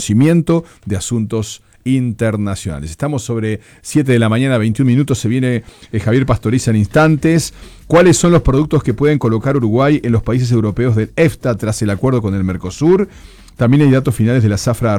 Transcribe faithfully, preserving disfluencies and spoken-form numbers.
conocimiento de asuntos internacionales. Estamos sobre siete de la mañana, veintiún minutos. Se viene eh, Javier Pastoriza en instantes. ¿Cuáles son los productos que pueden colocar Uruguay en los países europeos del EFTA tras el acuerdo con el Mercosur? También hay datos finales de la zafra